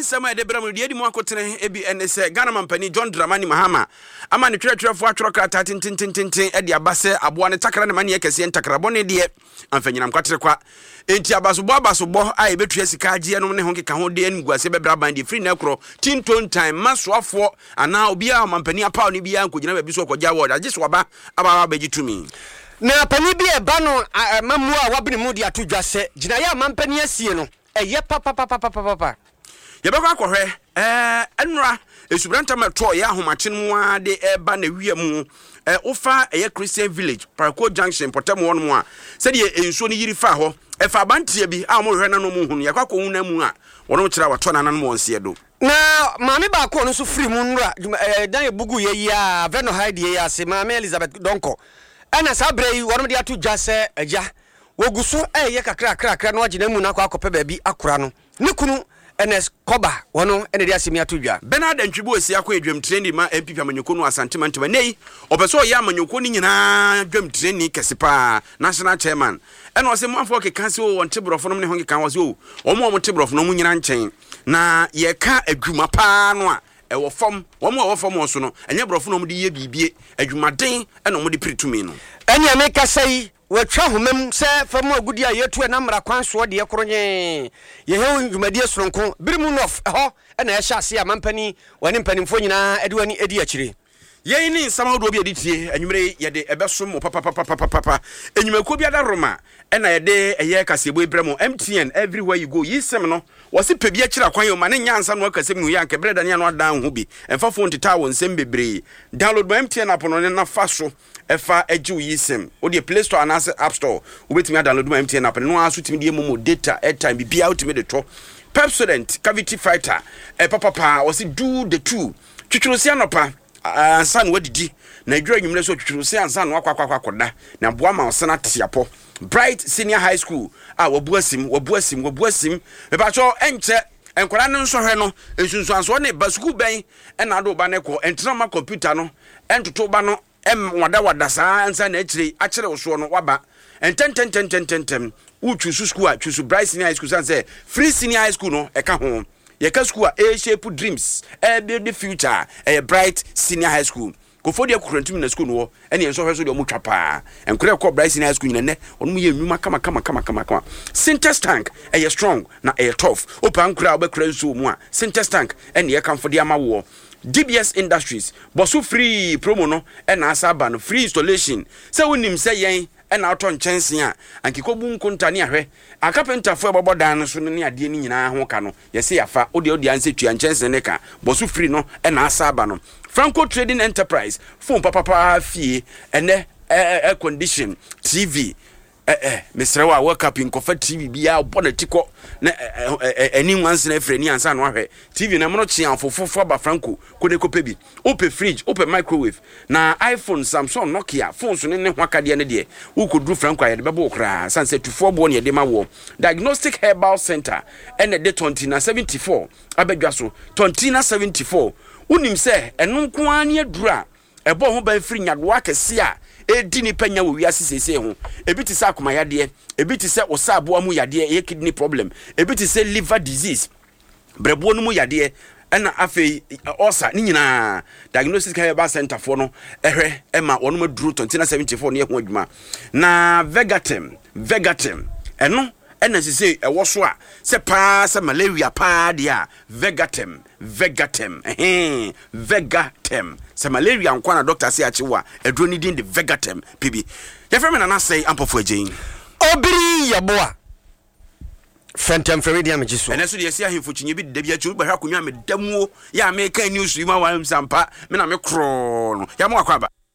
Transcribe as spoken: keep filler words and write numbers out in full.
nsema de bram de mu akotene ebi enese Ghana mampani John Dramani Mahama ama ne twerɛtwerɛfo atwerɛ krata tintintintin e de abase aboa ne takra ne mane yekese ntakra bone de amfanyinam kwatere kwa enti abasobo abasobo a ebetua sika agye no ne ho keka ho de anguase bebra band free na kro tinton time masoafo ana obi a mampani apa ne bia nkogina ba bi so kogya word agye so aba aba ba gitumi na pani bi e ba no mamu a wabene mu de atodwase gina ya mampani asie no eye papa papa papa papa yebekwa akɔhwɛ eh enura esubranta meto ya ahomache no ade eba na wiam eh ofa eye Christian Village Parco Junction potem won mu a se de ensuo ne yiri fa ho e fa bantie bi a mo hwɛ na no mu hunu yakwa ko hu na mu a wono kyerɛ wato na nan mo nse do na maame ba ko no so free mu nura eh dan ebugu ye yi a veno hide ye ase maame Elizabeth Donko ana sabre yi wono de ato dwase agya woguso eh ye kakra kakra kakra no agye na mu na akwa akɔpɛ ba bi akora no ne kunu Enes Koba wono ene dia semi atodwa Bernard Ntwibo osi akwa edwam training ma M P P amanyoko no asantemantima nei obeso ya amanyoko ni nyina dwam training kesipa national chairman ene ose mo afọ keka se o wonte brofo no ne ho keka wo se o omo omo te brofo no mu nyina nchen na ye ka adwuma pa no a e wo fom omo wo fom so no enye brofo no mu de ye bibie adwumaden ene omo de pritumi no ene me kasai watwa homam se famu agudi a yetu na mra kwanso de ekronye ye he dwumadi soronko birimu nof ho na ya hyase amampani wani mpanimfo nyina ede wani edi akire ye ni nsama do bi editie anwumere ye de ebesom papa papa papa papa enyumako bi ada roma na ye de eye kasebo ibremo M T N everywhere you go yisem no wose pebi akira kwan yo ma ne nyansa no akasem no yanke breda ne no adan ho bi emfa phone tita wo nsem bebre download M T N app no ne na fa so efa eju yisem o de Play Store and App Store obetimi download M T N app no aso timi de momo data airtime bi bia utimi de to Pepsodent cavity fighter e papa pa wose do the two twitwurosia nopa ansan wadidi na adwura nwumre so twitwurosia ansan no akwakwa akoda na boa ma osena tiapo Bright Senior High School ah wabuasim wabuasim wabuasim e ba cho enche enkwara ne nso hwe no ensunsuanso ne ba school ben e na do ba ne ko entrama computer no entoto ba no em wada wada saa ansa na akire akire wo no waba enten ten ten ten ten ten uchu school a chusu Bright Senior High School san say Free Senior High School no e ka ho ye ka school a shape dreams e build the future e Bright Senior High School kofodi akurantum na school no ene enso hwe so de omutwa pa enkure ko Bright Senior High School nyine onu ye nwuma kama kama kama kama kama Sintex tank e strong na e tough opa nkura obekura nso mu a Sintex tank ene ye kamfodi amawo D B S Industries bosu free promo no ena asaba no free installation se wonim se yen ena auto nchense a ankikobu nkonta ne ahwe akapenta fo ebobo dan so ne ade ni nyina ho ka no yese yafa ode ode anse tua nchense ne ka bosu free no ena asaba no Franco Trading Enterprise phone papa papa fie ene air condition T V eh eh mesrewa wake up in kofa T V bia bonetiko na eni wanse na freni ansa no ahwe T V na mono chia fofofo ba Franco kone kope bi open fridge open microwave na iPhone Samsung Nokia phones ne ne hwakade ne de ukodru Franco ayede bebo kra sanse tufo bo ne de ma wo Diagnostic Herbal Center ene de Tontina seventy-four abedwa so Tontina seventy-four unim se eno nko ani adura ebo ho ba free nyago akese a edi ni panya wo wiase sese ho ebi ti se akoma yade ebi ti se osabo amu yade e kidney problem ebi ti se liver disease brebo no mu yade ena afei osa ni nyina Diagnostic Herbal Center for no ehwe ema wono maduru Tontina seventy-four ne ho adwuma na Vegatem Vegatem eno ena sese ewo so a se pa se malaria pa dia Vegatem Vegatem eh Vegatem se malaria nkwa na doctor say achewa edro ni din de Vegatem pibi ye frame na na say ampofo agyin obiri yaboa Fentem Floridian Mejiso ene so de sia ahemfo chinye bi de bia chu ba hwa konwa me damuo ya me kan news yi ma wa sampa me na me kro no ya mo akwaba